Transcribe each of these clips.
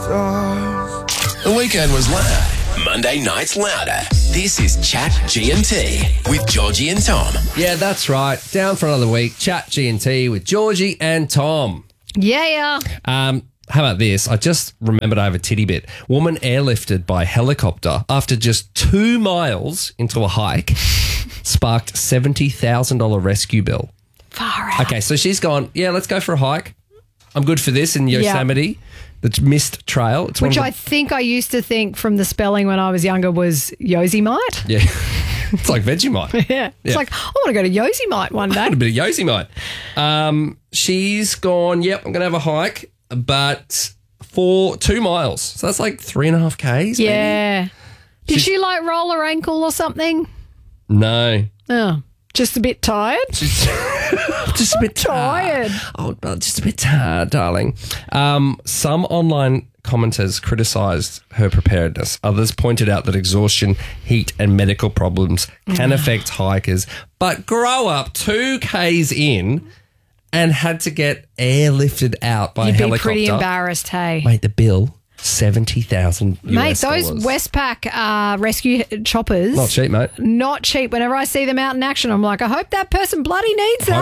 stars. The weekend was loud. Monday night's louder. This is Chat G&T with Georgie and Tom. Yeah, that's right. Down for another week. Chat G&T with Georgie and Tom. Yeah. How about this? I just remembered I have a titty bit. Woman airlifted by helicopter after just 2 miles into a hike sparked $70,000 rescue bill. Far out. Okay, so she's gone, yeah, let's go for a hike. I'm good for this in Yosemite. The Mist Trail. It's Which I think I used to think from the spelling when I was younger was Yosemite. Yeah. It's like Vegemite. Yeah. It's like, I want to go to Yosemite one day. A bit of Yosemite. She's gone, yep, I'm going to have a hike, but for 2 miles. So that's like 3.5 Ks. Yeah. Maybe. Did she like roll her ankle or something? No. Oh, just a bit tired? Just a bit tired. Oh, just a bit tired, darling. Some online commenters criticised her preparedness. Others pointed out that exhaustion, heat and medical problems can affect hikers. But grow up 2 Ks in and had to get airlifted out by a helicopter. You'd be pretty embarrassed, hey? Mate, the bill, $70,000 Mate, those Westpac rescue choppers. Not cheap, mate. Not cheap. Whenever I see them out in action, I'm like, I hope that person bloody needs that.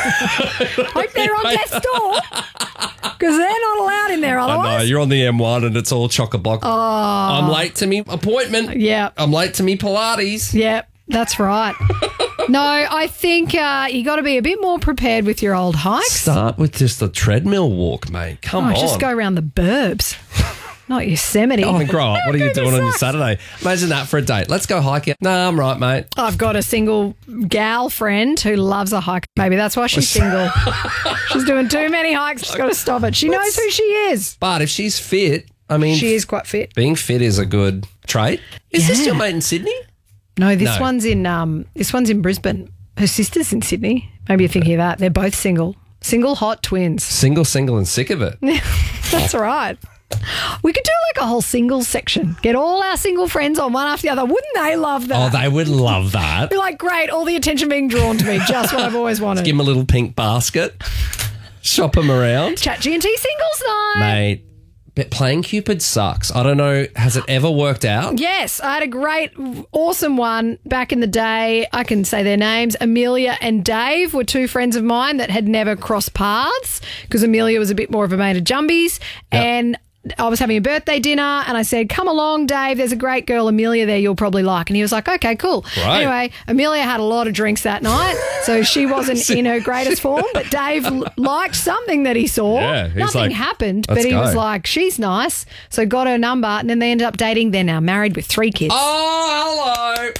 Hope they're on death's door. Because they're not allowed in there otherwise. I know, you're on the M1 and it's all chock-a-block. Oh. I'm late to me appointment. Yeah. I'm late to me Pilates. Yeah, that's right. No, I think you got to be a bit more prepared with your old hikes. Start with just a treadmill walk, mate. Come on. Just go around the burbs. Not Yosemite. Oh, grow up. What are you doing on your Saturday? Imagine that for a date. Let's go hiking. Nah, I'm right, mate. I've got a single gal friend who loves a hike. Maybe that's why she's single. She's doing too many hikes. She's got to stop it. She knows who she is. But if she's fit, I mean... She is quite fit. Being fit is a good trait. Is this your mate in Sydney? No, this one's in Brisbane. Her sister's in Sydney. Maybe you're thinking of that. They're both single. Single hot twins. Single and sick of it. That's right. We could do like a whole singles section. Get all our single friends on one after the other. Wouldn't they love that? Oh, they would love that. Be like, great, all the attention being drawn to me. Just what I've always wanted. Give them a little pink basket. Shop them around. Chat G&T singles night. Mate. But playing Cupid sucks. I don't know. Has it ever worked out? Yes. I had a great, awesome one back in the day. I can say their names. Amelia and Dave were 2 friends of mine that had never crossed paths because Amelia was a bit more of a mate of jumbies. Yep. And I was having a birthday dinner and I said, come along, Dave. There's a great girl, Amelia, there you'll probably like. And he was like, okay, cool. Right. Anyway, Amelia had a lot of drinks that night, so she wasn't in her greatest form. But Dave liked something that he saw. Yeah, nothing like, happened, but he was like, she's nice. So got her number and then they ended up dating. They're now married with 3 kids. Oh, hello.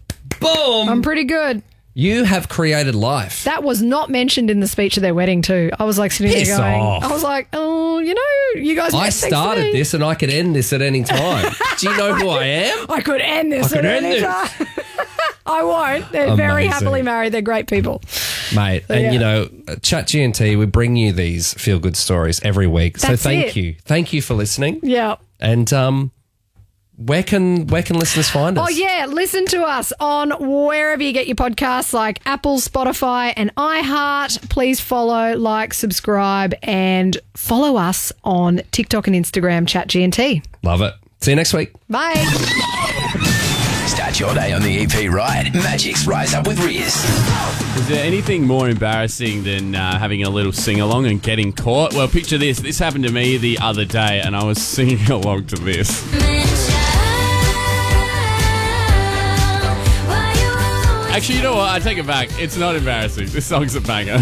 Boom. I'm pretty good. You have created life. That was not mentioned in the speech of their wedding too. I was like sitting there going, I was like, oh, you know, you guys. I started this and I could end this at any time. Do you know who I am? I could end this at any time. I won't. They're very happily married. They're great people. Mate, and you know, Chat G&T, we bring you these feel-good stories every week. So thank you. Thank you for listening. Yeah. And where can listeners find us? Oh, yeah. Listen to us on wherever you get your podcasts like Apple, Spotify and iHeart. Please follow, like, subscribe and follow us on TikTok and Instagram, Chat G&T. Love it. See you next week. Bye. Start your day on the EP right. Magic's Rise Up with Riz. Is there anything more embarrassing than having a little sing-along and getting caught? Well, picture this. This happened to me the other day and I was singing along to this. Actually, you know what? I take it back. It's not embarrassing. This song's a banger.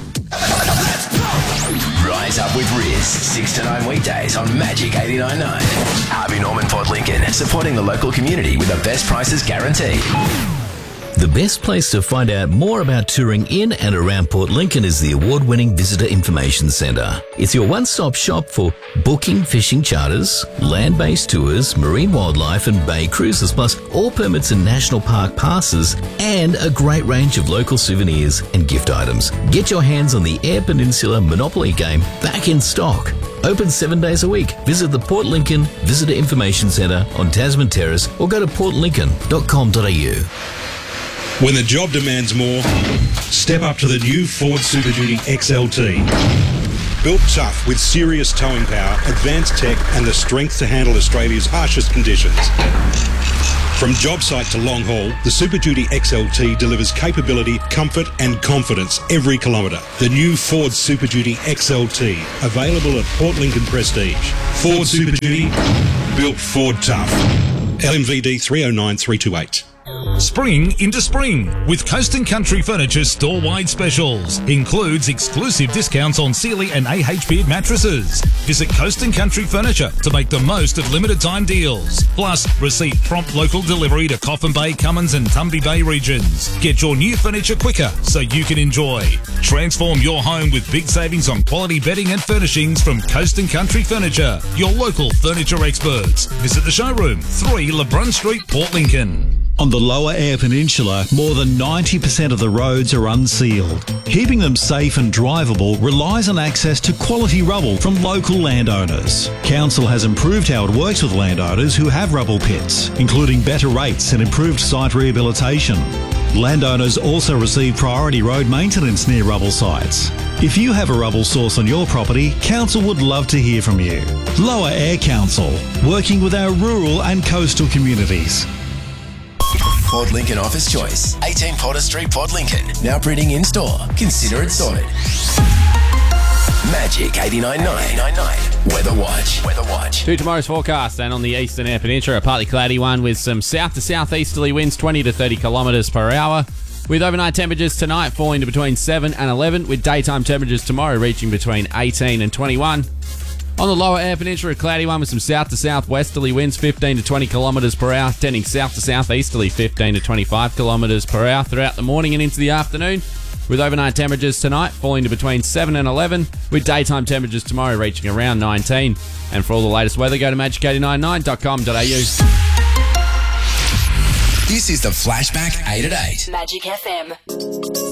Rise Up with Riz, 6 to 9 weekdays on Magic 89.9. Harvey Norman Port Lincoln, supporting the local community with the best prices guaranteed. The best place to find out more about touring in and around Port Lincoln is the award-winning Visitor Information Centre. It's your one-stop shop for booking fishing charters, land-based tours, marine wildlife and bay cruises, plus all permits and national park passes, and a great range of local souvenirs and gift items. Get your hands on the Eyre Peninsula Monopoly game back in stock. Open 7 days a week. Visit the Port Lincoln Visitor Information Centre on Tasman Terrace or go to portlincoln.com.au. When the job demands more, step up to the new Ford Super Duty XLT. Built tough with serious towing power, advanced tech and the strength to handle Australia's harshest conditions. From job site to long haul, the Super Duty XLT delivers capability, comfort and confidence every kilometre. The new Ford Super Duty XLT, available at Port Lincoln Prestige. Ford Super Duty, built Ford tough. LMVD 309328. Spring into spring with Coast & Country Furniture store-wide specials. Includes exclusive discounts on Sealy and AH Beard mattresses. Visit Coast & Country Furniture to make the most of limited time deals. Plus, receive prompt local delivery to Coffin Bay, Cummins and Tumby Bay regions. Get your new furniture quicker so you can enjoy. Transform your home with big savings on quality bedding and furnishings from Coast & Country Furniture, your local furniture experts. Visit the showroom, 3 LeBrun Street, Port Lincoln. On the Lower Eyre Peninsula, more than 90% of the roads are unsealed. Keeping them safe and drivable relies on access to quality rubble from local landowners. Council has improved how it works with landowners who have rubble pits, including better rates and improved site rehabilitation. Landowners also receive priority road maintenance near rubble sites. If you have a rubble source on your property, Council would love to hear from you. Lower Eyre Council, working with our rural and coastal communities. Port Lincoln Office Choice. 18 Potter Street, Port Lincoln. Now printing in store. Consider it sorted. Magic 89.9. Weather Watch. To tomorrow's forecast, and on the eastern Eyre Peninsula, a partly cloudy one with some south to southeasterly winds 20 to 30 kilometres per hour. With overnight temperatures tonight falling to between 7 and 11, with daytime temperatures tomorrow reaching between 18 and 21. On the lower Eyre Peninsula, a cloudy one with some south to southwesterly winds 15 to 20 kilometres per hour, tending south to southeasterly 15 to 25 kilometres per hour throughout the morning and into the afternoon. With overnight temperatures tonight falling to between 7 and 11, with daytime temperatures tomorrow reaching around 19. And for all the latest weather, go to magic899.com.au. This is the Flashback 8 at 8. Magic FM.